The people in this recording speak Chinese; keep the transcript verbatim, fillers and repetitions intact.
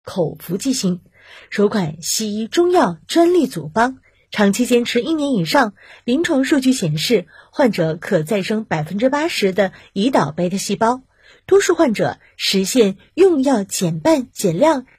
口服剂型，首款西医中药专利组方，长期坚持一年以上，临床数据显示，患者可再生 百分之八十 的胰岛贝塔细胞，多数患者实现用药减半减量，